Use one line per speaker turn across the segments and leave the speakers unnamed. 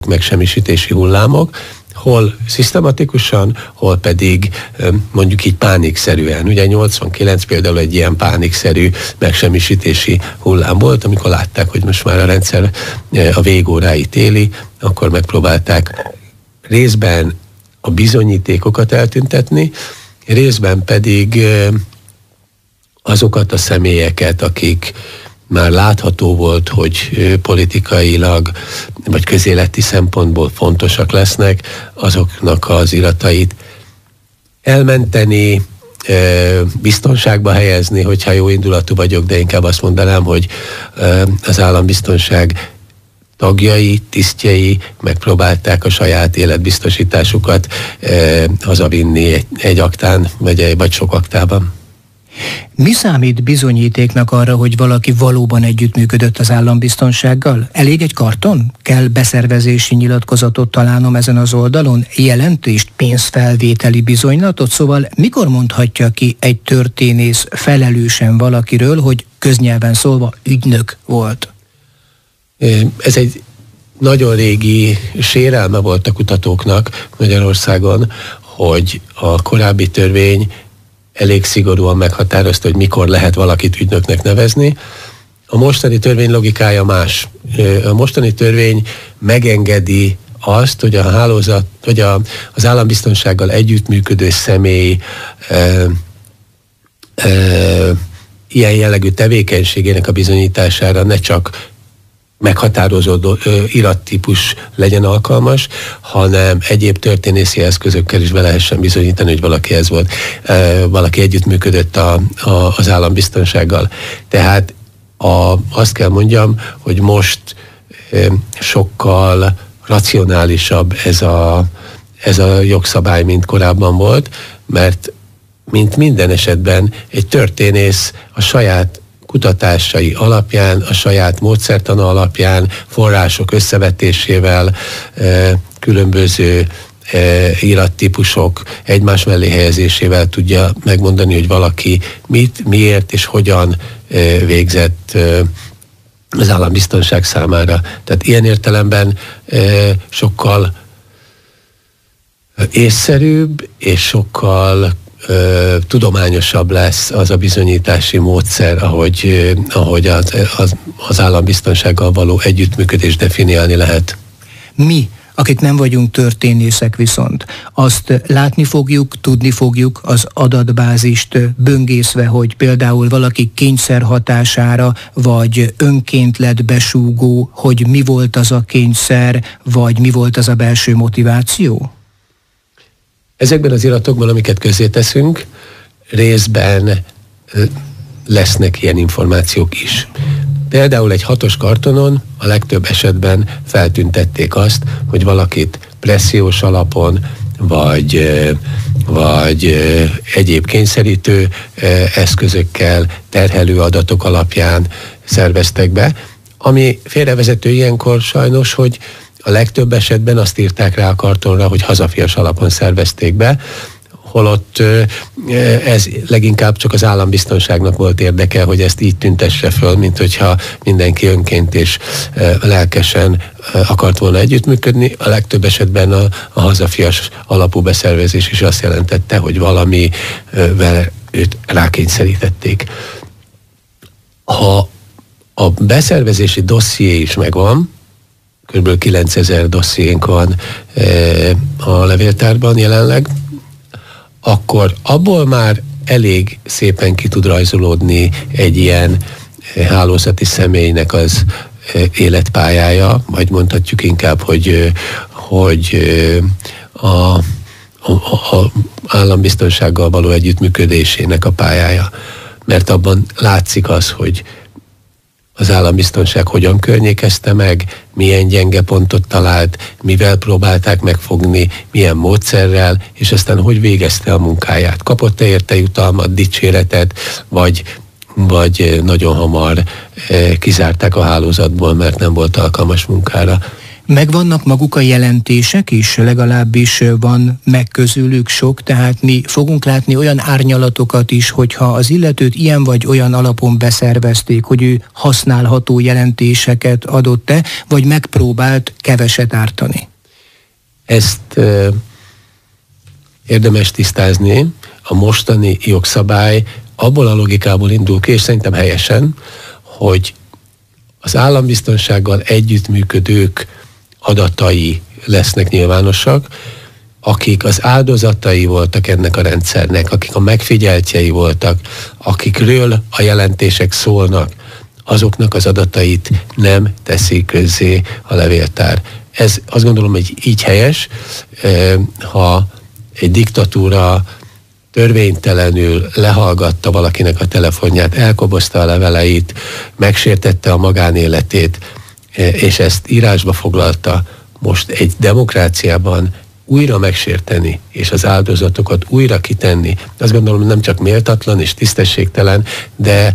megsemmisítési hullámok, hol szisztematikusan, hol pedig mondjuk így pánikszerűen. Ugye 89 például egy ilyen pánikszerű megsemmisítési hullám volt, amikor látták, hogy most már a rendszer a végóráit éli, akkor megpróbálták részben a bizonyítékokat eltüntetni, részben pedig azokat a személyeket, akik már látható volt, hogy politikailag vagy közéleti szempontból fontosak lesznek, azoknak az iratait elmenteni, biztonságba helyezni, hogyha jó indulatú vagyok, de inkább azt mondanám, hogy az állambiztonság tagjai, tisztjei megpróbálták a saját életbiztosításukat hazavinni egy aktán, vagy sok aktában.
Mi számít bizonyítéknak arra, hogy valaki valóban együttműködött az állambiztonsággal? Elég egy karton? Kell beszervezési nyilatkozatot találnom ezen az oldalon? Jelentést, pénzfelvételi bizonylatot? Szóval mikor mondhatja ki egy történész felelősen valakiről, hogy köznyelven szólva ügynök volt?
Ez egy nagyon régi sérelme volt a kutatóknak Magyarországon, hogy a korábbi törvény elég szigorúan meghatározta, hogy mikor lehet valakit ügynöknek nevezni. A mostani törvény logikája más. A mostani törvény megengedi azt, hogy a hálózat, vagy az állambiztonsággal együttműködő személy ilyen jellegű tevékenységének a bizonyítására ne csak meghatározó irattípus legyen alkalmas, hanem egyéb történészi eszközökkel is be lehessen bizonyítani, hogy valaki ez volt, valaki együttműködött az állambiztonsággal. Tehát azt kell mondjam, hogy most sokkal racionálisabb ez a jogszabály, mint korábban volt, mert mint minden esetben egy történész a saját kutatásai alapján, a saját módszertana alapján, források összevetésével, különböző irattípusok egymás mellé helyezésével tudja megmondani, hogy valaki mit, miért és hogyan végzett az állambiztonság számára. Tehát ilyen értelemben sokkal észszerűbb és sokkal tudományosabb lesz az a bizonyítási módszer, ahogy az állambiztonsággal való együttműködést definiálni lehet.
Mi, akik nem vagyunk történészek viszont, azt látni fogjuk, tudni fogjuk az adatbázist böngészve, hogy például valaki kényszer hatására, vagy önként lett besúgó, hogy mi volt az a kényszer, vagy mi volt az a belső motiváció?
Ezekben az iratokban, amiket közzéteszünk, részben lesznek ilyen információk is. Például egy 6-os kartonon a legtöbb esetben feltüntették azt, hogy valakit pressziós alapon, vagy egyéb kényszerítő eszközökkel, terhelő adatok alapján szerveztek be, ami félrevezető ilyenkor sajnos, hogy a legtöbb esetben azt írták rá a kartonra, hogy hazafias alapon szervezték be, holott ez leginkább csak az állambiztonságnak volt érdeke, hogy ezt így tüntesse föl, mint hogyha mindenki önként és lelkesen akart volna együttműködni. A legtöbb esetben a hazafias alapú beszervezés is azt jelentette, hogy valamivel őt rákényszerítették. Ha a beszervezési dosszié is megvan, kb. 9000 dossziénk van a levéltárban jelenleg, akkor abból már elég szépen ki tud rajzolódni egy ilyen hálózati személynek az életpályája, vagy mondhatjuk inkább, hogy a állambiztonsággal való együttműködésének a pályája. Mert abban látszik az, hogy az állambiztonság hogyan környékezte meg, milyen gyenge pontot talált, mivel próbálták megfogni, milyen módszerrel, és aztán hogy végezte a munkáját. Kapott-e érte jutalmat, dicséretet, vagy nagyon hamar kizárták a hálózatból, mert nem volt alkalmas munkára.
Megvannak maguk a jelentések is, legalábbis van meg közülük sok, tehát mi fogunk látni olyan árnyalatokat is, hogyha az illetőt ilyen vagy olyan alapon beszervezték, hogy ő használható jelentéseket adott-e, vagy megpróbált keveset ártani.
Ezt érdemes tisztázni. A mostani jogszabály abból a logikából indul ki, és szerintem helyesen, hogy az állambiztonsággal együttműködők adatai lesznek nyilvánosak, akik az áldozatai voltak ennek a rendszernek, akik a megfigyeltjei voltak, akikről a jelentések szólnak, azoknak az adatait nem teszi közzé a levéltár. Ez azt gondolom, hogy így helyes, ha egy diktatúra törvénytelenül lehallgatta valakinek a telefonját, elkobozta a leveleit, megsértette a magánéletét, és ezt írásba foglalta, most egy demokráciában újra megsérteni, és az áldozatokat újra kitenni, azt gondolom, nem csak méltatlan és tisztességtelen, de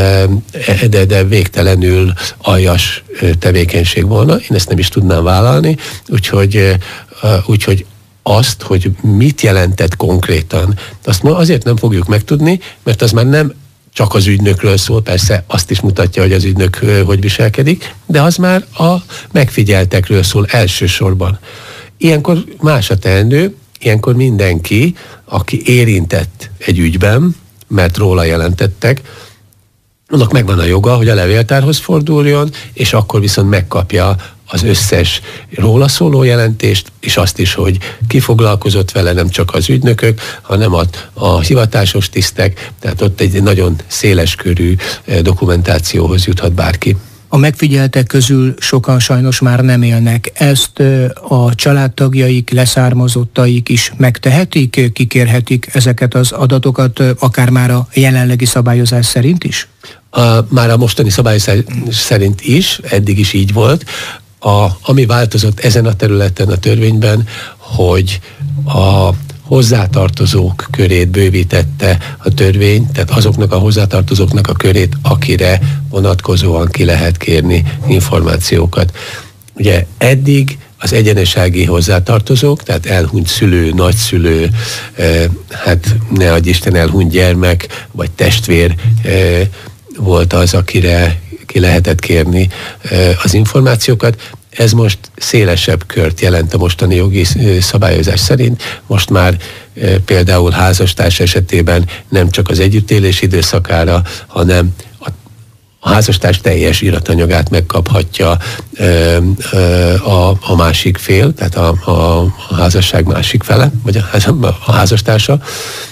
végtelenül aljas tevékenység volna. Én ezt nem is tudnám vállalni, úgyhogy azt, hogy mit jelentett konkrétan, azt ma azért nem fogjuk megtudni, mert az már nem csak az ügynökről szól, persze azt is mutatja, hogy az ügynök hogy viselkedik, de az már a megfigyeltekről szól elsősorban. Ilyenkor más a teendő, ilyenkor mindenki, aki érintett egy ügyben, mert róla jelentettek, annak megvan a joga, hogy a levéltárhoz forduljon, és akkor viszont megkapja az összes róla szóló jelentést, és azt is, hogy ki foglalkozott vele, nem csak az ügynökök, hanem a hivatásos tisztek, tehát ott egy nagyon széleskörű dokumentációhoz juthat bárki.
A megfigyeltek közül sokan sajnos már nem élnek. Ezt a családtagjaik, leszármazottaik is megtehetik, kikérhetik ezeket az adatokat, akár már a jelenlegi szabályozás szerint is?
Már a mostani szabályozás szerint is, eddig is így volt. Ami változott ezen a területen a törvényben, hogy a hozzátartozók körét bővítette a törvény, tehát azoknak a hozzátartozóknak a körét, akire vonatkozóan ki lehet kérni információkat. Ugye eddig az egyenesági hozzátartozók, tehát elhunyt szülő, nagyszülő, hát ne adj Isten, elhunyt gyermek, vagy testvér volt az, akire ki lehetett kérni az információkat. Ez most szélesebb kört jelent a mostani jogi szabályozás szerint. Most már például házastárs esetében nem csak az együttélés időszakára, hanem a házastárs teljes iratanyagát megkaphatja a másik fél, tehát a házasság másik fele, vagy a házastársa.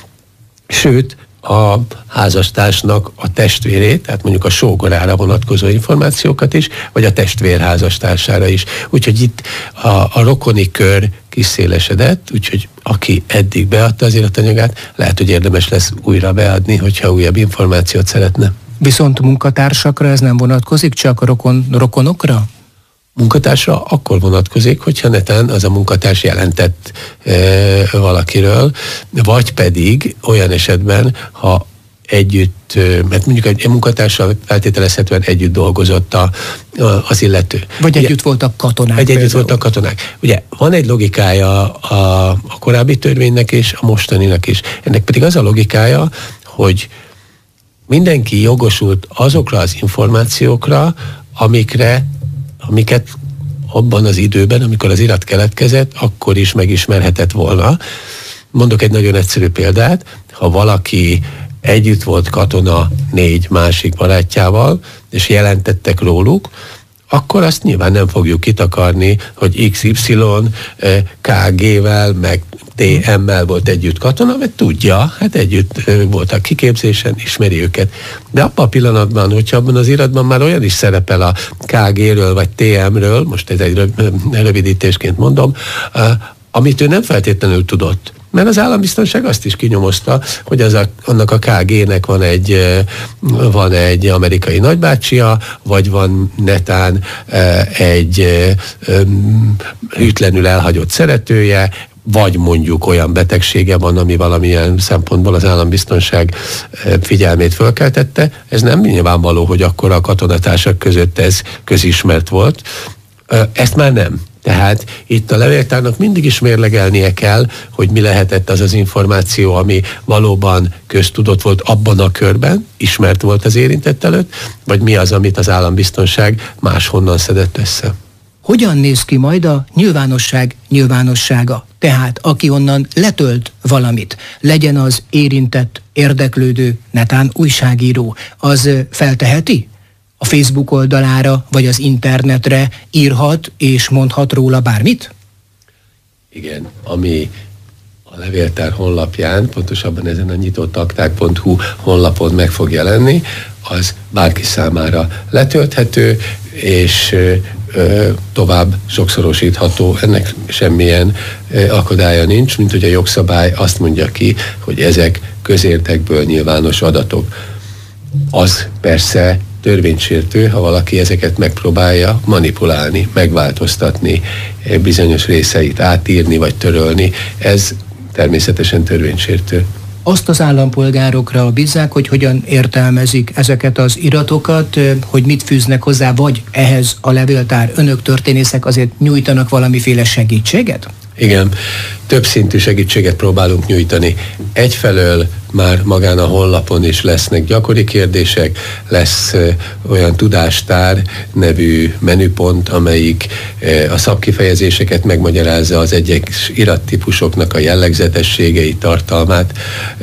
Sőt, a házastársnak a testvérét, tehát mondjuk a sógorára vonatkozó információkat is, vagy a testvér házastársára is. Úgyhogy itt a rokoni kör kiszélesedett, úgyhogy aki eddig beadta az iratanyagát, lehet, hogy érdemes lesz újra beadni, hogyha újabb információt szeretne.
Viszont munkatársakra ez nem vonatkozik, csak rokonokra?
Munkatársra akkor vonatkozik, hogyha netán az a munkatárs jelentett valakiről, vagy pedig olyan esetben, ha együtt, mert mondjuk egy munkatársal feltételezhetően együtt dolgozott az illető.
Vagy együtt voltak katonák.
Vagy együtt voltak katonák. Ugye van egy logikája a korábbi törvénynek és a mostaninak is. Ennek pedig az a logikája, hogy mindenki jogosult azokra az információkra, amiket abban az időben, amikor az irat keletkezett, akkor is megismerhetett volna. Mondok egy nagyon egyszerű példát. Ha valaki együtt volt katona 4 másik barátjával, és jelentettek róluk, akkor azt nyilván nem fogjuk kitakarni, hogy XY KG-vel, meg TM-mel volt együtt katona, mert tudja, hát együtt voltak kiképzésen, ismeri őket. De abban a pillanatban, hogyha abban az iratban már olyan is szerepel a KG-ről, vagy TM-ről, most ez egy rövidítésként mondom, amit ő nem feltétlenül tudott. Mert az állambiztonság azt is kinyomozta, hogy annak a KG-nek van egy amerikai nagybácsia, vagy van netán egy hűtlenül elhagyott szeretője, vagy mondjuk olyan betegsége van, ami valamilyen szempontból az állambiztonság figyelmét fölkeltette. Ez nem nyilvánvaló, hogy akkor a katonatársak között ez közismert volt. Ezt már nem. Tehát itt a levéltárnak mindig is mérlegelnie kell, hogy mi lehetett az az információ, ami valóban köztudott volt abban a körben, ismert volt az érintett előtt, vagy mi az, amit az állambiztonság máshonnan szedett össze.
Hogyan néz ki majd a nyilvánosság nyilvánossága? Tehát aki onnan letölt valamit, legyen az érintett, érdeklődő, netán újságíró, az felteheti? A Facebook oldalára, vagy az internetre írhat és mondhat róla bármit?
Igen, ami a levéltár honlapján, pontosabban ezen a nyitottakták.hu honlapon meg fog jelenni, az bárki számára letölthető, és tovább sokszorosítható. Ennek semmilyen akadálya nincs, mint hogy a jogszabály azt mondja ki, hogy ezek közérdekből nyilvános adatok. Az persze törvénysértő, ha valaki ezeket megpróbálja manipulálni, megváltoztatni, bizonyos részeit átírni vagy törölni. Ez természetesen törvénysértő.
Azt az állampolgárokra bízzák, hogy hogyan értelmezik ezeket az iratokat, hogy mit fűznek hozzá, vagy ehhez a levéltár, önök történészek azért nyújtanak valamiféle segítséget?
Igen, többszintű segítséget próbálunk nyújtani. Egyfelől már magán a honlapon is lesznek gyakori kérdések, lesz olyan tudástár nevű menüpont, amelyik a szakkifejezéseket megmagyarázza, az egyes irattípusoknak a jellegzetességeit, tartalmát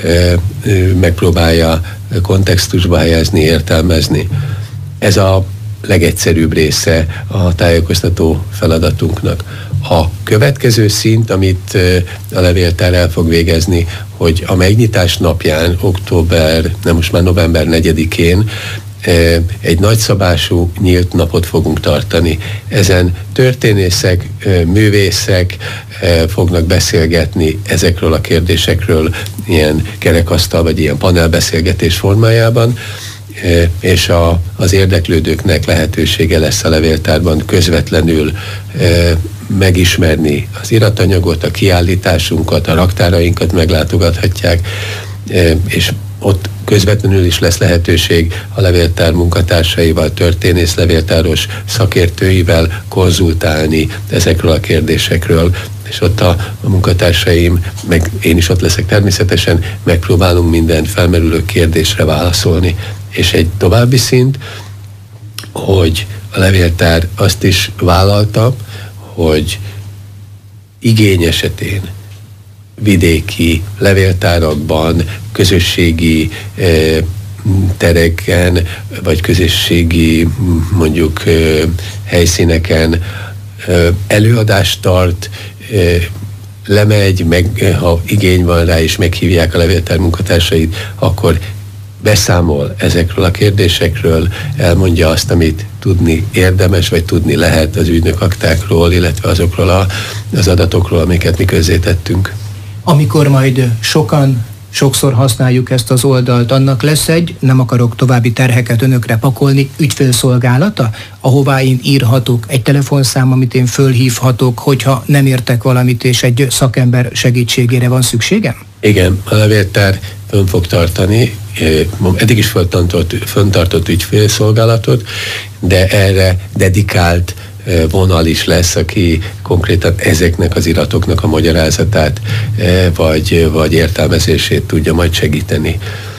megpróbálja kontextusba helyezni, értelmezni. Ez a legegyszerűbb része a tájékoztató feladatunknak. A következő szint, amit a levéltár el fog végezni, hogy a megnyitás napján, most már november 4-én egy nagyszabású nyílt napot fogunk tartani. Ezen történészek, művészek fognak beszélgetni ezekről a kérdésekről ilyen kerekasztal vagy ilyen panelbeszélgetés formájában, és az érdeklődőknek lehetősége lesz a levéltárban közvetlenül megismerni az iratanyagot, a kiállításunkat, a raktárainkat meglátogathatják, és ott közvetlenül is lesz lehetőség a levéltár munkatársaival, történész levéltáros szakértőivel konzultálni ezekről a kérdésekről, és ott a munkatársaim, meg én is ott leszek természetesen, megpróbálunk minden felmerülő kérdésre válaszolni. És egy további szint, hogy a levéltár azt is vállalta, hogy igény esetén vidéki levéltárakban, közösségi tereken, vagy közösségi mondjuk helyszíneken előadást tart, lemegy, ha igény van rá, és meghívják a levéltár munkatársait, akkor beszámol ezekről a kérdésekről, elmondja azt, amit tudni érdemes, vagy tudni lehet az ügynökaktákról, illetve azokról az adatokról, amiket mi közzétettünk.
Amikor majd sokszor használjuk ezt az oldalt, annak lesz egy, nem akarok további terheket önökre pakolni, ügyfélszolgálata, ahová én írhatok, egy telefonszám, amit én fölhívhatok, hogyha nem értek valamit, és egy szakember segítségére van szükségem?
Igen, a levéltár fönn fog tartani, eddig is föntartott ügyfélszolgálatot, de erre dedikált vonal is lesz, aki konkrétan ezeknek az iratoknak a magyarázatát vagy értelmezését tudja majd segíteni.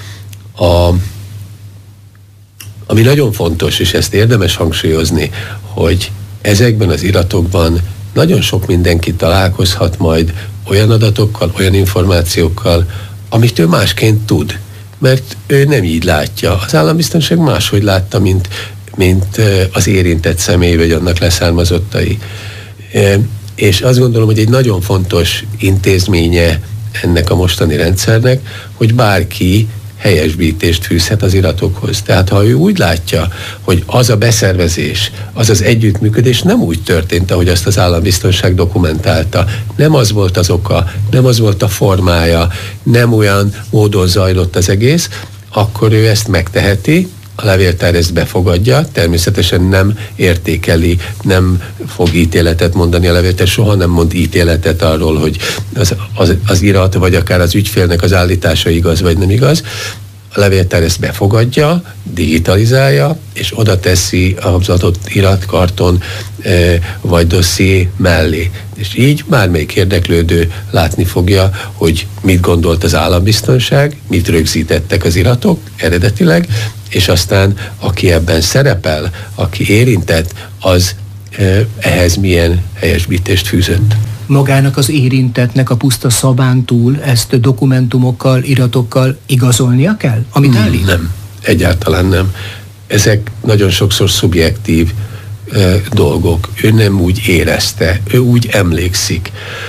Ami nagyon fontos, és ezt érdemes hangsúlyozni, hogy ezekben az iratokban nagyon sok mindenki találkozhat majd olyan adatokkal, olyan információkkal, amit ő másként tud, mert ő nem így látja. Az állambiztonság máshogy látta, mint az érintett személy, vagy annak leszármazottai. És azt gondolom, hogy egy nagyon fontos intézménye ennek a mostani rendszernek, hogy bárki helyesbítést fűzhet az iratokhoz. Tehát ha ő úgy látja, hogy az a beszervezés, az az együttműködés nem úgy történt, ahogy azt az állambiztonság dokumentálta, nem az volt az oka, nem az volt a formája, nem olyan módon zajlott az egész, akkor ő ezt megteheti, a levéltár ezt befogadja, természetesen nem értékeli, nem fog ítéletet mondani a levéltár, soha nem mond ítéletet arról, hogy az irat, vagy akár az ügyfélnek az állítása igaz, vagy nem igaz. a levéltár ezt befogadja, digitalizálja, és oda teszi az adott iratkarton vagy dosszié mellé. És így bármelyik érdeklődő látni fogja, hogy mit gondolt az állambiztonság, mit rögzítettek az iratok eredetileg, és aztán aki ebben szerepel, aki érintett, az ehhez milyen helyesbítést fűzött.
Magának az érintettnek a puszta szaván túl ezt dokumentumokkal, iratokkal igazolnia kell, amit állít?
Nem, egyáltalán nem. Ezek nagyon sokszor szubjektív dolgok. Ő nem úgy érezte, ő úgy emlékszik.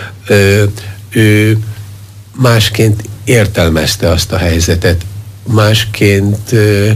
Ő másként értelmezte azt a helyzetet, másként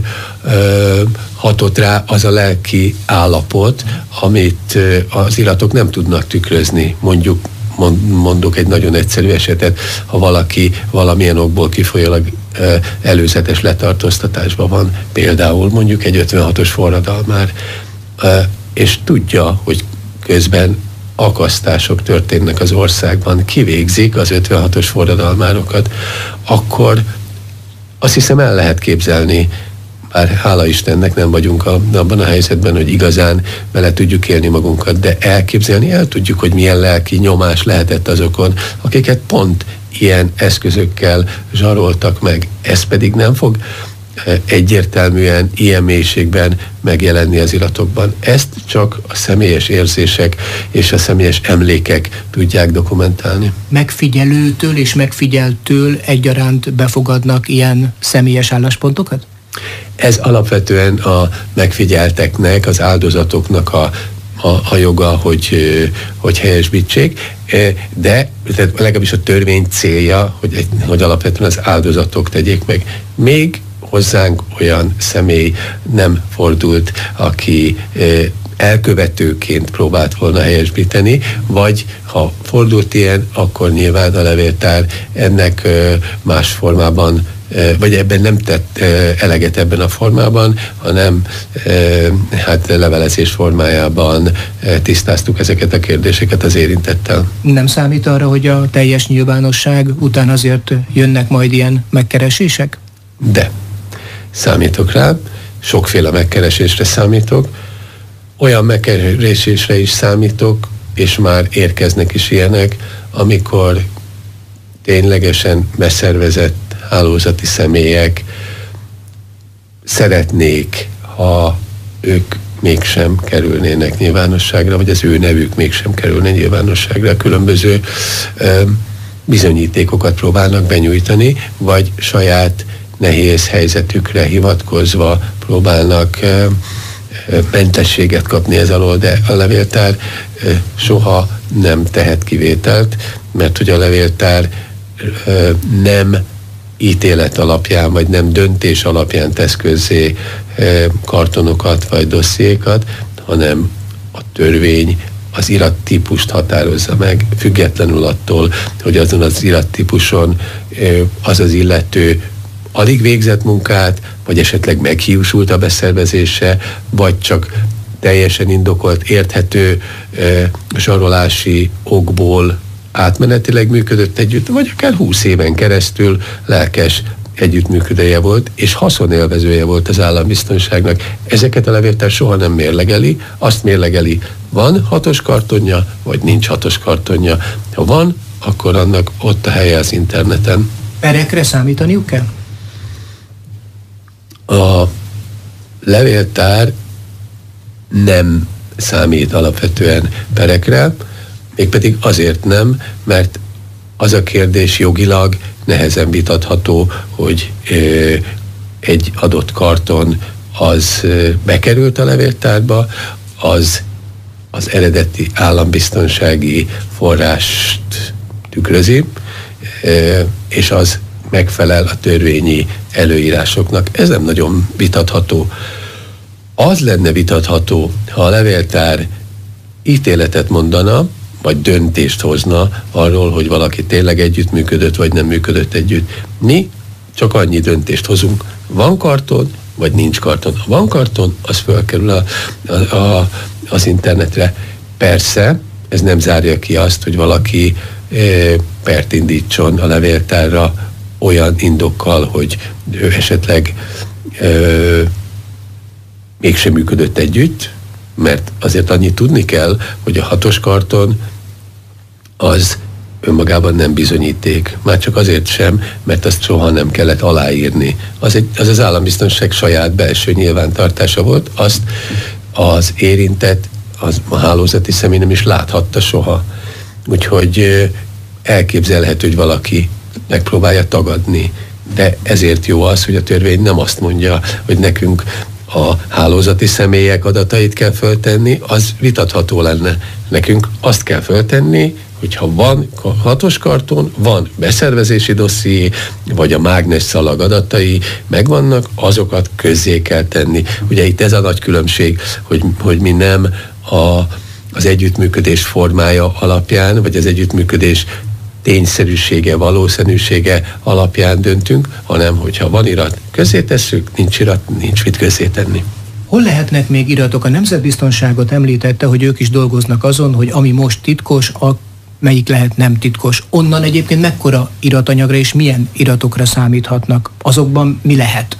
hatott rá az a lelki állapot, amit az iratok nem tudnak tükrözni. Mondok egy nagyon egyszerű esetet, ha valaki valamilyen okból kifolyólag előzetes letartóztatásban van, például mondjuk egy 56-os forradalmár, és tudja, hogy közben akasztások történnek az országban, kivégzik az 56-os forradalmárokat, akkor azt hiszem el lehet képzelni, bár hála Istennek nem vagyunk abban a helyzetben, hogy igazán bele tudjuk élni magunkat, de elképzelni el tudjuk, hogy milyen lelki nyomás lehetett azokon, akiket pont ilyen eszközökkel zsaroltak meg. Ez pedig nem fog egyértelműen, ilyen mélységben megjelenni az iratokban. Ezt csak a személyes érzések és a személyes emlékek tudják dokumentálni.
Megfigyelőtől és megfigyeltől egyaránt befogadnak ilyen személyes álláspontokat?
Ez alapvetően a megfigyelteknek, az áldozatoknak a joga, hogy helyesbítsék, de legalábbis a törvény célja, hogy alapvetően az áldozatok tegyék meg. Még hozzánk olyan személy nem fordult, aki elkövetőként próbált volna helyesbíteni, vagy ha fordult ilyen, akkor nyilván a levéltár ennek más formában, vagy ebben nem tett eleget ebben a formában, hanem levelezés formájában tisztáztuk ezeket a kérdéseket az érintettel.
Nem számít arra, hogy a teljes nyilvánosság után azért jönnek majd ilyen megkeresések?
De számítok rá, sokféle megkeresésre számítok, olyan megkeresésre is számítok, és már érkeznek is ilyenek, amikor ténylegesen beszervezett hálózati személyek szeretnék, ha ők mégsem kerülnének nyilvánosságra, vagy az ő nevük mégsem kerülne nyilvánosságra, különböző bizonyítékokat próbálnak benyújtani, vagy saját nehéz helyzetükre hivatkozva próbálnak mentességet kapni ez alól, de a levéltár soha nem tehet kivételt, mert hogy a levéltár nem ítélet alapján, vagy nem döntés alapján tesz közzé kartonokat, vagy dossziékat, hanem a törvény az irattípust határozza meg, függetlenül attól, hogy azon az irattípuson az az illető alig végzett munkát, vagy esetleg meghiúsult a beszervezése, vagy csak teljesen indokolt, érthető zsarolási okból átmenetileg működött együtt, vagy akár 20 éven keresztül lelkes együttműködője volt, és haszonélvezője volt az állambiztonságnak. Ezeket a levéltár soha nem mérlegeli, azt mérlegeli, van 6-os kartonja, vagy nincs 6-os kartonja. Ha van, akkor annak ott a helye az interneten.
Perekre számítaniuk kell?
A levéltár nem számít alapvetően perekre, mégpedig azért nem, mert az a kérdés jogilag nehezen vitatható, hogy egy adott karton az bekerült a levéltárba, az eredeti állambiztonsági forrást tükrözi, és az megfelel a törvényi előírásoknak. Ez nem nagyon vitatható. Az lenne vitatható, ha a levéltár ítéletet mondana, vagy döntést hozna arról, hogy valaki tényleg együttműködött, vagy nem működött együtt. Mi csak annyi döntést hozunk. Van karton, vagy nincs karton. Ha van karton, az fölkerül az internetre. Persze, ez nem zárja ki azt, hogy valaki pert indítson a levéltárra olyan indokkal, hogy ő esetleg mégsem működött együtt, mert azért annyit tudni kell, hogy a 6-os karton az önmagában nem bizonyíték. Már csak azért sem, mert azt soha nem kellett aláírni. Az állambiztonság saját belső nyilvántartása volt, azt az érintett, a hálózati személy nem is láthatta soha. Úgyhogy elképzelhető, hogy valaki megpróbálja tagadni. De ezért jó az, hogy a törvény nem azt mondja, hogy nekünk a hálózati személyek adatait kell föltenni, az vitatható lenne. Nekünk azt kell föltenni, hogyha van 6-os karton, van beszervezési dosszié, vagy a mágnes szalag adatai megvannak, azokat közzé kell tenni. Ugye itt ez a nagy különbség, hogy mi nem az együttműködés formája alapján, vagy az együttműködés tényszerűsége, valószínűsége alapján döntünk, hanem hogyha van irat, közzé tesszük, nincs irat, nincs mit közzé tenni.
Hol lehetnek még iratok? A Nemzetbiztonságot említette, hogy ők is dolgoznak azon, hogy ami most titkos, melyik lehet nem titkos. Onnan egyébként mekkora iratanyagra és milyen iratokra számíthatnak? Azokban mi lehet?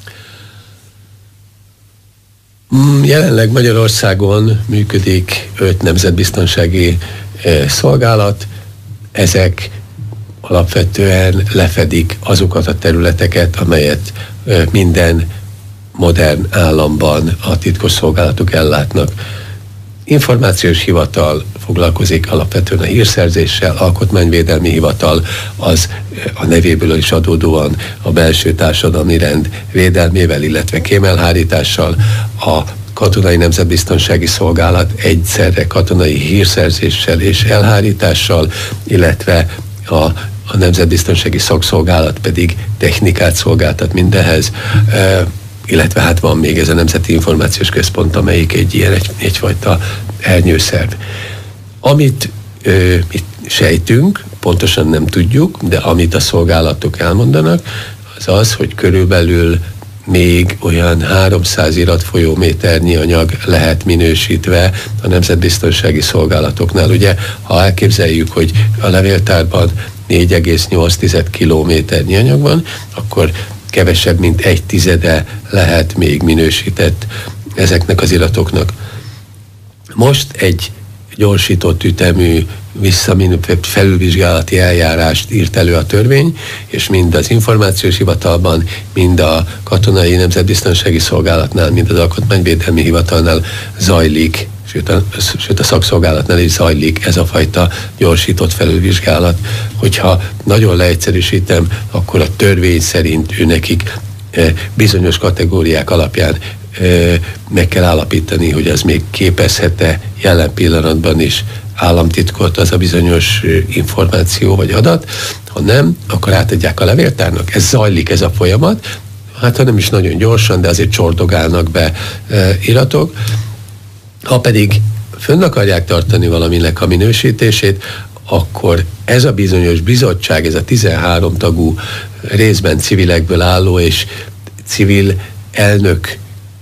Jelenleg Magyarországon működik 5 nemzetbiztonsági szolgálat. Ezek alapvetően lefedik azokat a területeket, amelyet minden modern államban a titkosszolgálatok ellátnak. Információs hivatal foglalkozik alapvetően a hírszerzéssel, alkotmányvédelmi hivatal az a nevéből is adódóan a belső társadalmi rend védelmével, illetve kémelhárítással, a Katonai Nemzetbiztonsági Szolgálat egyszerre katonai hírszerzéssel és elhárítással, illetve a Nemzetbiztonsági Szakszolgálat pedig technikát szolgáltat mindenhez, illetve hát van még ez a Nemzeti Információs Központ, amelyik egyfajta ernyőszerv. Amit itt sejtünk, pontosan nem tudjuk, de amit a szolgálatok elmondanak, az az, hogy körülbelül még olyan 300 iratfolyóméternyi anyag lehet minősítve a nemzetbiztonsági szolgálatoknál. Ugye, ha elképzeljük, hogy a levéltárban 4,8 kilométernyi anyag van, akkor kevesebb, mint 1/10 lehet még minősített ezeknek az Most egy gyorsított ütemű felülvizsgálati eljárást írt elő a törvény, és mind az információs hivatalban, mind a Katonai Nemzetbiztonsági Szolgálatnál, mind az Alkotmányvédelmi Hivatalnál zajlik, sőt a szakszolgálatnál is zajlik ez a fajta gyorsított felülvizsgálat. Hogyha nagyon leegyszerűsítem, akkor a törvény szerint őnekik bizonyos kategóriák alapján meg kell állapítani, hogy az még képezhet-e jelen pillanatban is államtitkot, az a bizonyos információ vagy adat. Ha nem, akkor átadják a levéltárnak. Ez zajlik, ez a folyamat. Hát ha nem is nagyon gyorsan, de azért csordogálnak be iratok. Ha pedig fönn akarják tartani valaminek a minősítését, akkor ez a bizonyos bizottság, ez a 13 tagú részben civilekből álló és civil elnök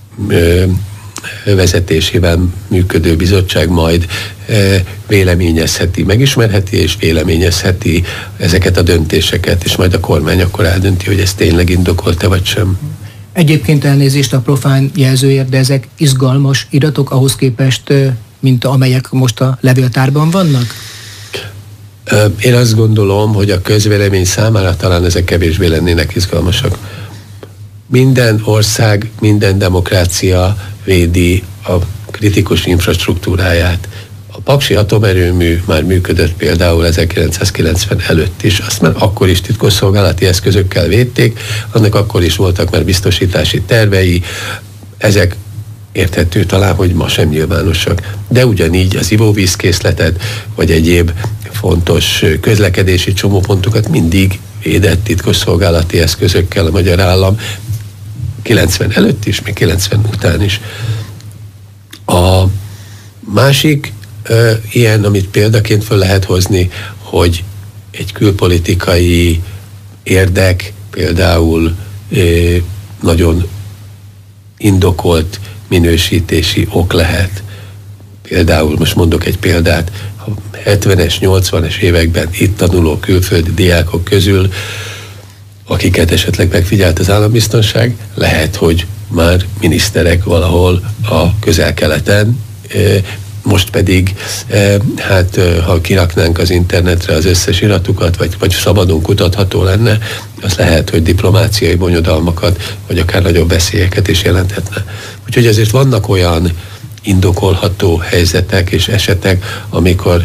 vezetésével működő bizottság majd véleményezheti, megismerheti és véleményezheti ezeket a döntéseket, és majd a kormány akkor eldönti, hogy ez tényleg indokolt-e vagy sem.
Egyébként elnézést a profán jelzőért, de ezek izgalmas iratok ahhoz képest, mint amelyek most a levéltárban vannak?
Én azt gondolom, hogy a közvélemény számára talán ezek kevésbé lennének izgalmasak. Minden ország, minden demokrácia védi a kritikus infrastruktúráját. A paksi atomerőmű már működött például 1990 előtt is, azt már akkor is titkosszolgálati eszközökkel védték, annak akkor is voltak már biztosítási tervei, ezek érthető talán, hogy ma sem nyilvánosak. De ugyanígy az ivóvízkészletet, vagy egyéb fontos közlekedési csomópontokat mindig védett titkosszolgálati eszközökkel a magyar állam, 90 előtt is, még 90 után is. A másik ilyen, amit példaként föl lehet hozni, hogy egy külpolitikai érdek például nagyon indokolt minősítési ok lehet. Például, most mondok egy példát, a 70-es, 80-es években itt tanuló külföldi diákok közül akiket esetleg megfigyelt az állambiztonság, lehet, hogy már miniszterek valahol a Közel-Keleten, most pedig, ha kiraknánk az internetre az összes iratukat, vagy szabadon kutatható lenne, az lehet, hogy diplomáciai bonyodalmakat, vagy akár nagyobb veszélyeket is jelenthetne. Úgyhogy ezért vannak olyan indokolható helyzetek és esetek, amikor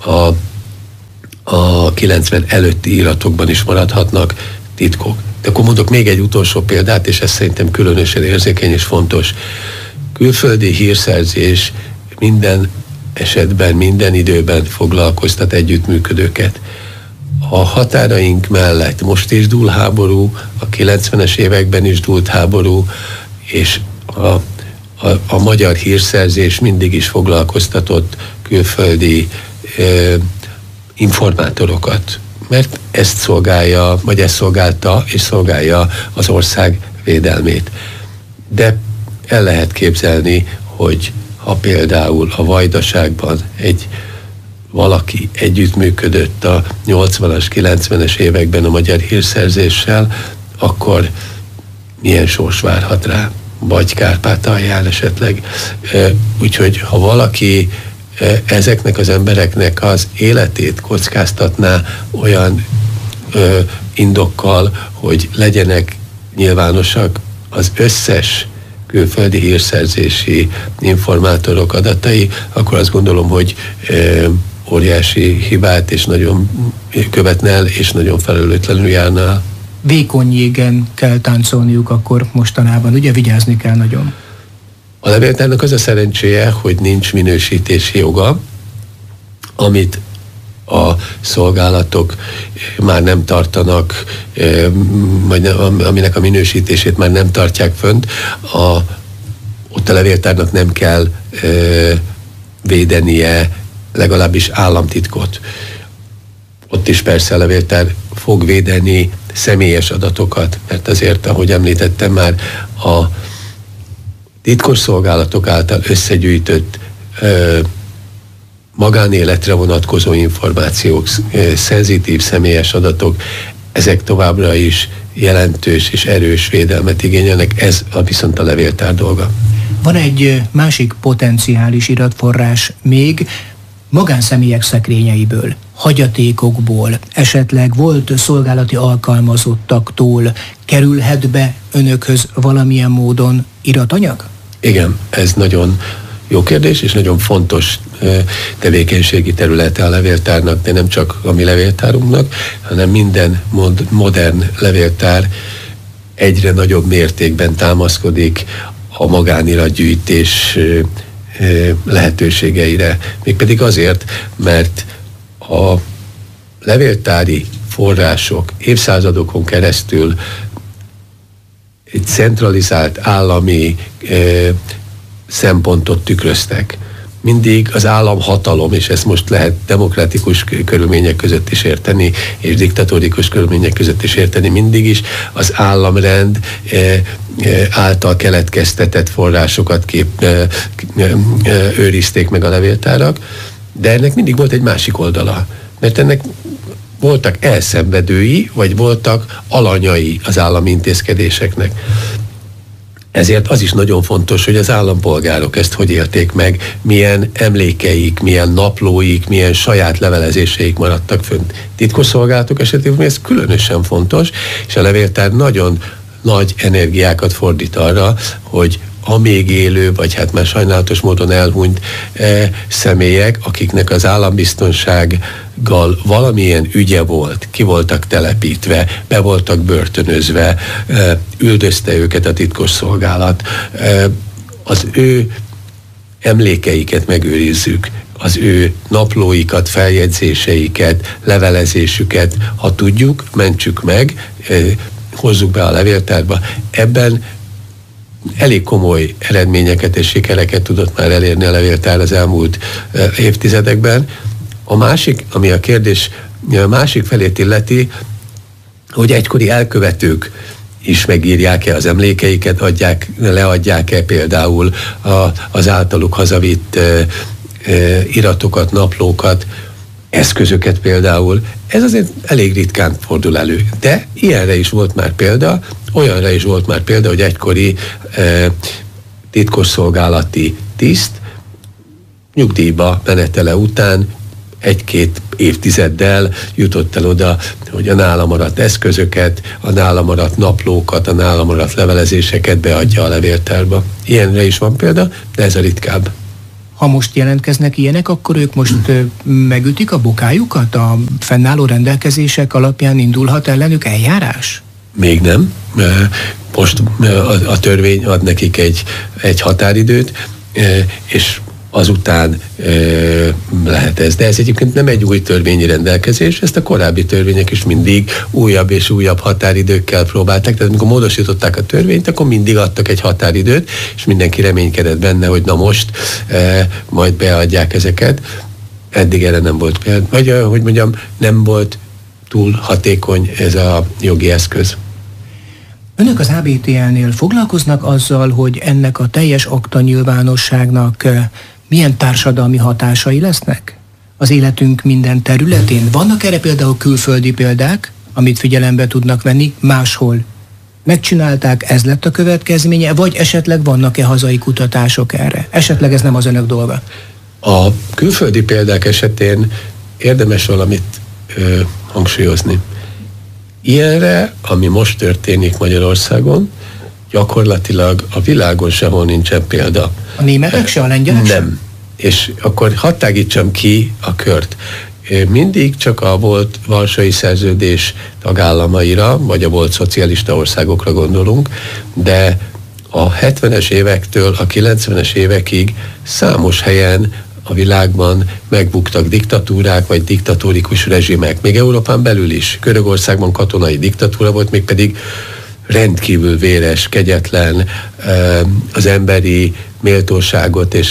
a 90 előtti iratokban is maradhatnak titkok. De akkor mondok még egy utolsó példát, és ez szerintem különösen érzékeny és fontos. Külföldi hírszerzés minden esetben, minden időben foglalkoztat együttműködőket. A határaink mellett most is dúl háború, a 90-es években is dúlt háború, és a magyar hírszerzés mindig is foglalkoztatott külföldi informátorokat, mert ezt szolgálja, vagy ezt szolgálta és szolgálja az ország védelmét. De el lehet képzelni, hogy ha például a Vajdaságban valaki együttműködött a 80-as, 90-es években a magyar hírszerzéssel, akkor milyen sors várhat rá, vagy Kárpátalján esetleg. Úgyhogy ha valaki ezeknek az embereknek az életét kockáztatná olyan indokkal, hogy legyenek nyilvánosak az összes külföldi hírszerzési informátorok adatai, akkor azt gondolom, hogy óriási hibát és nagyon követne el, és nagyon felelőtlenül járna el.
Vékony jégen kell táncolniuk akkor mostanában, ugye vigyázni kell nagyon.
A levéltárnak az a szerencséje, hogy nincs minősítési joga, amit a szolgálatok már nem tartanak, vagy aminek a minősítését már nem tartják fönt, ott a levéltárnak nem kell védenie legalábbis államtitkot. Ott is persze a levéltár fog védeni személyes adatokat, mert azért, ahogy említettem már, a titkos szolgálatok által összegyűjtött magánéletre vonatkozó információk, szenzitív személyes adatok, ezek továbbra is jelentős és erős védelmet igényelnek, ez viszont a levéltár dolga.
Van egy másik potenciális iratforrás még, magánszemélyek szekrényeiből, hagyatékokból, esetleg volt szolgálati alkalmazottaktól kerülhet be önökhöz valamilyen módon iratanyag?
Igen, ez nagyon jó kérdés, és nagyon fontos tevékenységi területe a levéltárnak, de nem csak a mi levéltárunknak, hanem minden modern levéltár egyre nagyobb mértékben támaszkodik a magániratgyűjtés lehetőségeire. Mégpedig azért, mert a levéltári források évszázadokon keresztül egy centralizált állami szempontot tükröztek. Mindig az államhatalom, és ezt most lehet demokratikus körülmények között is érteni, és diktatórikus körülmények között is érteni, mindig is az államrend által keletkeztetett forrásokat őrizték meg a levéltárak, de ennek mindig volt egy másik oldala, mert ennek voltak elszenvedői, vagy voltak alanyai az állami intézkedéseknek. Ezért az is nagyon fontos, hogy az állampolgárok ezt hogy élték meg, milyen emlékeik, milyen naplóik, milyen saját levelezéseik maradtak fönt. Titkosszolgálatok esetében ez különösen fontos, és a levéltár nagyon nagy energiákat fordít arra, hogy a még élő, vagy hát már sajnálatos módon elhunyt személyek, akiknek az állambiztonsággal valamilyen ügye volt, ki voltak telepítve, be voltak börtönözve, üldözte őket a titkosszolgálat, az ő emlékeiket megőrizzük, az ő naplóikat, feljegyzéseiket, levelezésüket, ha tudjuk, mentsük meg, hozzuk be a levéltárba. Ebben elég komoly eredményeket és sikereket tudott már elérni a levéltár az elmúlt évtizedekben. A másik, ami a kérdés másik felét illeti, hogy egykori elkövetők is megírják-e az emlékeiket, leadják-e például az általuk hazavitt iratokat, naplókat. eszközöket például, ez azért elég ritkán fordul elő. De ilyenre is volt már példa, olyanra is volt már példa, hogy egykori titkosszolgálati tiszt nyugdíjba menetele után 1-2 évtizeddel jutott el oda, hogy a nála maradt eszközöket, a nála maradt naplókat, a nála maradt levelezéseket beadja a levéltárba. Ilyenre is van példa, de ez a ritkább.
Ha most jelentkeznek ilyenek, akkor ők most megütik a bokájukat? A fennálló rendelkezések alapján indulhat ellenük eljárás?
Még nem. Most a törvény ad nekik egy határidőt, és azután lehet ez. De ez egyébként nem egy új törvényi rendelkezés, ezt a korábbi törvények is mindig újabb és újabb határidőkkel próbálták. Tehát amikor módosították a törvényt, akkor mindig adtak egy határidőt, és mindenki reménykedett benne, hogy na most majd beadják ezeket. Eddig erre nem volt példa. Vagy, hogy mondjam, nem volt túl hatékony ez a jogi eszköz.
Önök az ABTL-nél foglalkoznak azzal, hogy ennek a teljes akta nyilvánosságnak milyen társadalmi hatásai lesznek az életünk minden területén? Vannak erre például külföldi példák, amit figyelembe tudnak venni, máshol megcsinálták, ez lett a következménye, vagy esetleg vannak-e hazai kutatások erre? Esetleg ez nem az önök dolga?
A külföldi példák esetén érdemes valamit hangsúlyozni. Ilyenre, ami most történik Magyarországon, gyakorlatilag a világon sehol nincsen példa.
A németek se, a lengyelek se?
Nem. És akkor hadd tágítsam ki a kört. Mindig csak a volt Varsói Szerződés tagállamaira, vagy a volt szocialista országokra gondolunk, de a 70-es évektől a 90-es évekig számos helyen a világban megbuktak diktatúrák, vagy diktatórikus rezsimek. Még Európán belül is. Görögországban katonai diktatúra volt, mégpedig rendkívül véres, kegyetlen, az emberi méltóságot és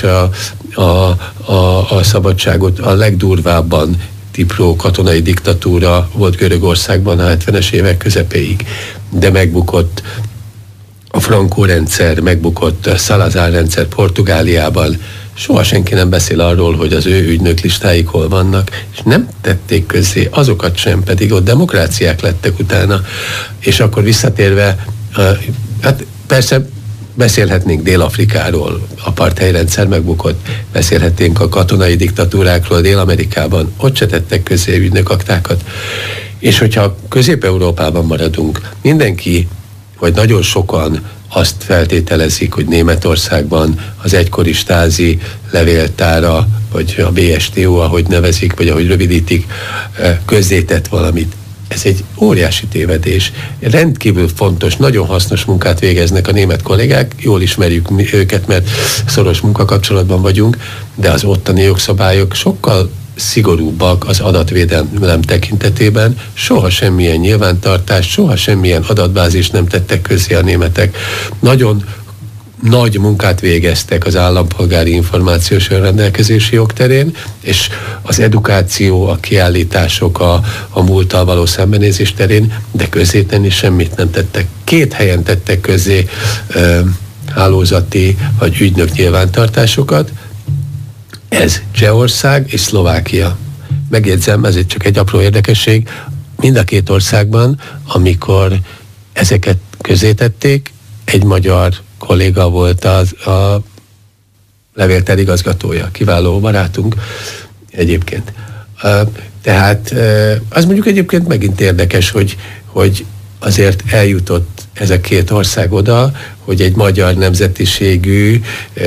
a szabadságot a legdurvábban tipró katonai diktatúra volt Görögországban a 70-es évek közepéig. De megbukott a Franco rendszer, megbukott a Salazar rendszer Portugáliában. Soha senki nem beszél arról, hogy az ő ügynök listáik hol vannak, és nem tették közzé, azokat sem, pedig ott demokráciák lettek utána. És akkor visszatérve, hát persze beszélhetnénk Dél-Afrikáról, apartheid rendszer megbukott, beszélhetnénk a katonai diktatúrákról Dél-Amerikában, ott se tettek közzé ügynökaktákat. És hogyha Közép-Európában maradunk, mindenki, vagy nagyon sokan azt feltételezik, hogy Németországban az egykori Stázi levéltára, vagy a BSTO, ahogy nevezik, vagy ahogy rövidítik, közzétett valamit. Ez egy óriási tévedés. Rendkívül fontos, nagyon hasznos munkát végeznek a német kollégák, jól ismerjük őket, mert szoros munkakapcsolatban vagyunk, de az ottani jogszabályok sokkal szigorúbbak az adatvédelem tekintetében, soha semmilyen nyilvántartást, soha semmilyen adatbázist nem tettek közzé a németek. Nagyon nagy munkát végeztek az állampolgári információs önrendelkezési jogterén, és az edukáció, a kiállítások, a múlttal való szembenézés terén, de közzétenni semmit nem tettek. 2 helyen tettek közzé hálózati vagy ügynök nyilvántartásokat, ez Csehország és Szlovákia. Megjegyzem, ez csak egy apró érdekesség, mind a 2 országban, amikor ezeket közzétették, egy magyar kolléga volt a levéltár igazgatója, kiváló barátunk egyébként. Tehát az mondjuk egyébként megint érdekes, hogy azért eljutott ez a 2 ország oda, hogy egy magyar nemzetiségű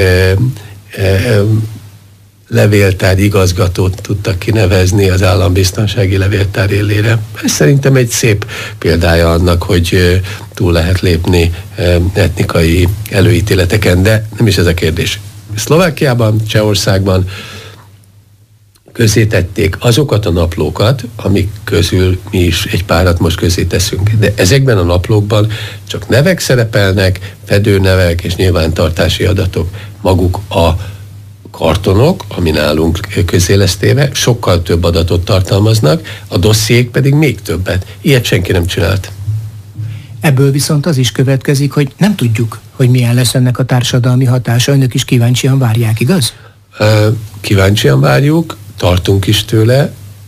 levéltár igazgatót tudtak kinevezni az állambiztonsági levéltár élére. Ez szerintem egy szép példája annak, hogy túl lehet lépni etnikai előítéleteken, de nem is ez a kérdés. Szlovákiában, Csehországban közzétették azokat a naplókat, amik közül mi is egy párat most közzéteszünk. De ezekben a naplókban csak nevek szerepelnek, fedőnevek és nyilvántartási adatok. Maguk a kartonok, ami nálunk közé lesz téve, sokkal több adatot tartalmaznak, a dossziék pedig még többet. Ilyet senki nem csinált.
Ebből viszont az is következik, hogy nem tudjuk, hogy milyen lesz ennek a társadalmi hatása. Önök is kíváncsian várják, igaz?
Kíváncsian várjuk, tartunk is tőle,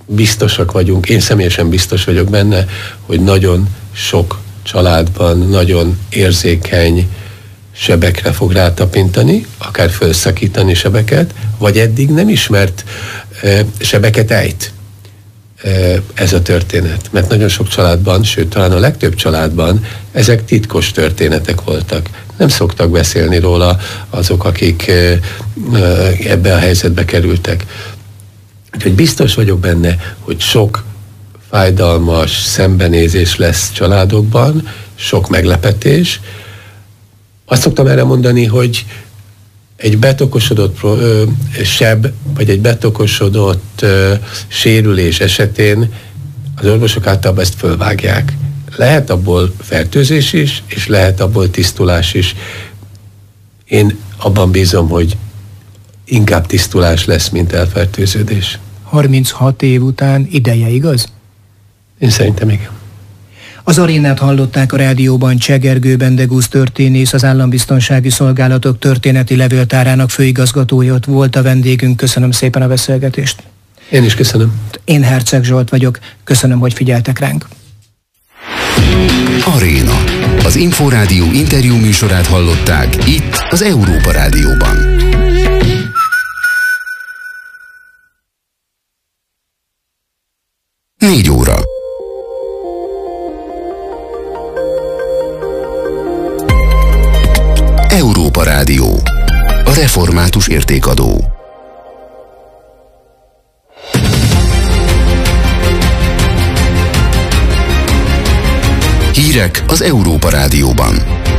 biztosak vagyunk, én személyesen biztos vagyok benne, hogy nagyon sok családban nagyon érzékeny sebekre fog rátapintani, akár felszakítani sebeket, vagy eddig nem ismert sebeket ejt ez a történet. Mert nagyon sok családban, sőt talán a legtöbb családban ezek titkos történetek voltak. Nem szoktak beszélni róla azok, akik ebbe a helyzetbe kerültek. Úgyhogy biztos vagyok benne, hogy sok fájdalmas szembenézés lesz családokban, sok meglepetés. Azt szoktam erre mondani, hogy egy betokosodott seb, vagy egy betokosodott sérülés esetén az orvosok általában ezt fölvágják. Lehet abból fertőzés is, és lehet abból tisztulás is. Én abban bízom, hogy inkább tisztulás lesz, mint elfertőződés.
36 év után ideje, igaz?
Én szerintem igen.
Az arénát hallották a rádióban. Csegergő Bendegúz történész, az Állambiztonsági Szolgálatok történeti levéltárának főigazgatója ott volt a vendégünk. Köszönöm szépen a beszélgetést.
Én is köszönöm.
Én Herceg Zsolt vagyok. Köszönöm, hogy figyeltek ránk.
Aréna. Az Inforádió interjú műsorát hallották itt az Európa Rádióban. 4 óra. Európa Rádió. A református értékadó. Hírek az Európa Rádióban.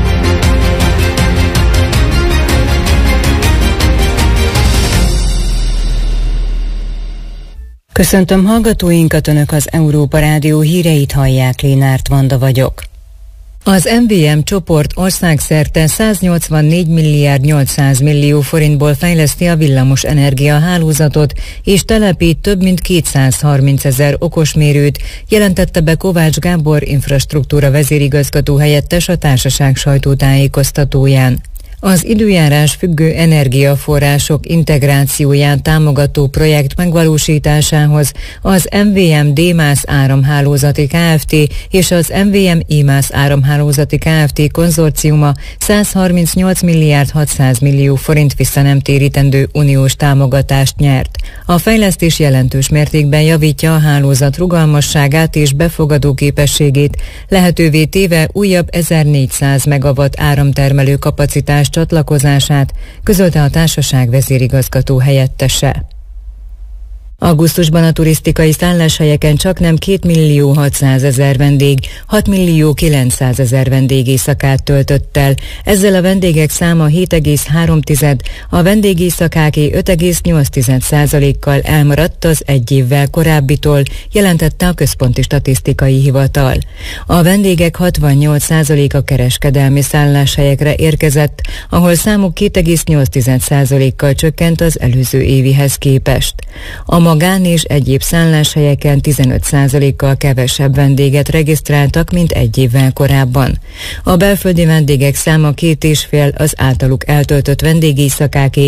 Köszöntöm hallgatóinkat, Önök az Európa Rádió híreit hallják, Lénárt Vanda vagyok. Az MVM csoport országszerte 184 milliárd 800 millió forintból fejleszti a villamos energia hálózatot, és telepít több mint 230 000 okosmérőt, jelentette be Kovács Gábor infrastruktúra vezérigazgató helyettes a társaság sajtótájékoztatóján. Az időjárás függő energiaforrások integrációján támogató projekt megvalósításához az MVM D-MÁSZ áramhálózati Kft. És az MVM I-MÁSZ áramhálózati Kft. Konzorciuma 138 milliárd 600 millió forint visszanemtérítendő uniós támogatást nyert. A fejlesztés jelentős mértékben javítja a hálózat rugalmasságát és befogadó képességét, lehetővé téve újabb 1400 megawatt áramtermelő kapacitás csatlakozását, közölte a társaság vezérigazgató helyettese. Augusztusban a turisztikai szálláshelyeken csaknem 2.600.000 vendég 6.900.000 vendégéjszakát töltött el. Ezzel a vendégek száma 7,3, a vendégéjszakáké 5,8%-kal elmaradt az egy évvel korábbitól, jelentette a Központi Statisztikai Hivatal. A vendégek 68%-a kereskedelmi szálláshelyekre érkezett, ahol számuk 2,8%-kal csökkent az előző évihez képest. A magán és egyéb szálláshelyeken 15%-kal kevesebb vendéget regisztráltak, mint egy évvel korábban. A belföldi vendégek száma 2,5, az általuk eltöltött vendégéjszakáké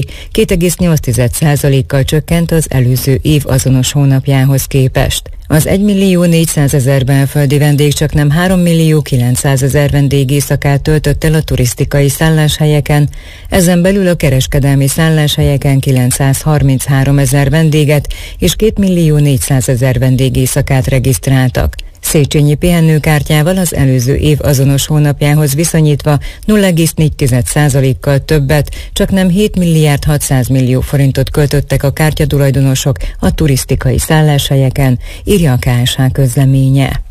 2,8%-kal csökkent az előző év azonos hónapjához képest. Az 1.400.000 belföldi vendég csaknem 3.900.000 vendégéjszakát töltött el a turisztikai szálláshelyeken, ezen belül a kereskedelmi szálláshelyeken 933.000 vendéget és 2.400.000 vendégéjszakát regisztráltak. Széchenyi pihenőkártyával az előző év azonos hónapjához viszonyítva 0,4%-kal többet, csaknem 7 milliárd 600 millió forintot költöttek a kártyatulajdonosok a turisztikai szálláshelyeken, írja a KSH közleménye.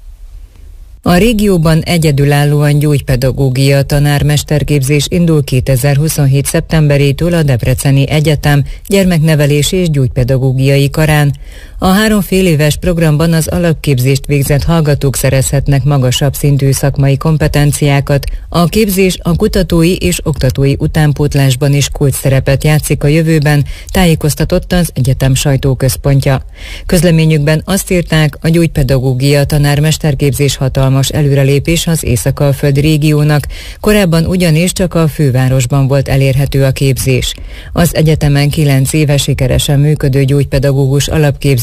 A régióban egyedülállóan gyógypedagógia tanármesterképzés indul 2027. szeptemberétől a Debreceni Egyetem gyermeknevelési és gyógypedagógiai karán. A 3 féléves programban az alapképzést végzett hallgatók szerezhetnek magasabb szintű szakmai kompetenciákat. A képzés a kutatói és oktatói utánpótlásban is kulcsszerepet játszik a jövőben, tájékoztatott az egyetem sajtóközpontja. Közleményükben azt írták, a gyógypedagógia tanármesterképzés hatalmas előrelépés az Észak-Alföld régiónak, korábban ugyanis csak a fővárosban volt elérhető a képzés. Az egyetemen 9 éve sikeresen működő gyógypedagógus alapképzés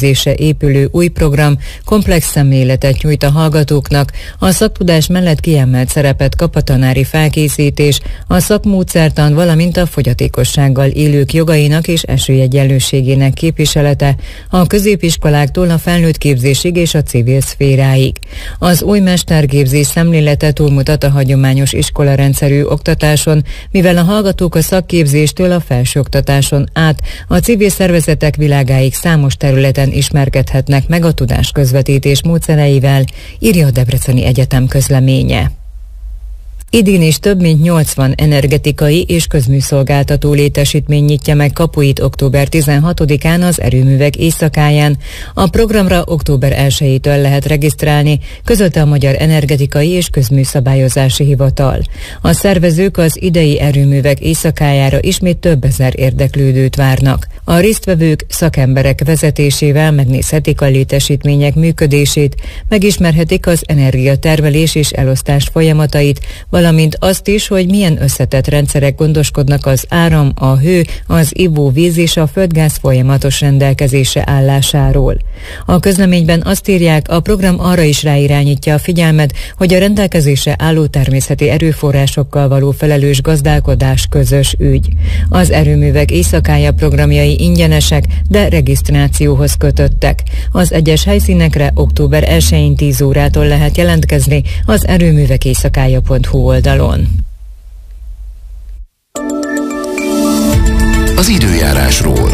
szakképzésre épülő új program komplex szemléletet nyújt a hallgatóknak, a szaktudás mellett kiemelt szerepet kap a tanári felkészítés, a szakmódszertan, valamint a fogyatékossággal élők jogainak és esélyegyenlőségének képviselete a középiskoláktól a felnőtt képzésig és a civil szféráig. Az új mesterképzés szemlélete túlmutat a hagyományos iskolarendszerű oktatáson, mivel a hallgatók a szakképzéstől a felsőoktatáson át a civil szervezetek világáig számos területen ismerkedhetnek meg a tudásközvetítés módszereivel, írja a Debreceni Egyetem közleménye. Idén is több mint 80 energetikai és közműszolgáltató létesítmény nyitja meg kapuit október 16-án az erőművek éjszakáján. A programra október 1-től lehet regisztrálni, közölte a Magyar Energetikai és Közműszabályozási Hivatal. A szervezők az idei erőművek éjszakájára ismét több ezer érdeklődőt várnak. A résztvevők szakemberek vezetésével megnézhetik a létesítmények működését, megismerhetik az energiatermelés és elosztás folyamatait, valamint azt is, hogy milyen összetett rendszerek gondoskodnak az áram, a hő, az ivóvíz és a földgáz folyamatos rendelkezésre állásáról. A közleményben azt írják, a program arra is ráirányítja a figyelmet, hogy a rendelkezésre álló természeti erőforrásokkal való felelős gazdálkodás közös ügy. Az erőművek éjszakája programjai ingyenesek, de regisztrációhoz kötöttek. Az egyes helyszínekre október 1-én 10 órától lehet jelentkezni az erőművekéjszakája.hu oldalon.
Az időjárásról.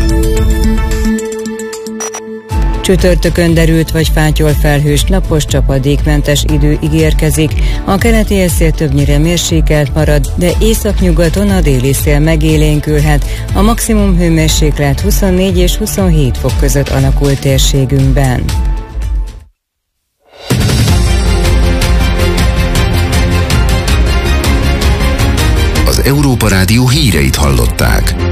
Csütörtökön derült vagy fátyol felhős, napos, csapadékmentes idő ígérkezik. A keleti eszél többnyire mérsékelt marad, de északnyugaton a déli szél megélénkülhet. A maximum hőmérséklet 24 és 27 fok között alakul térségünkben.
Az Európa Rádió híreit hallották.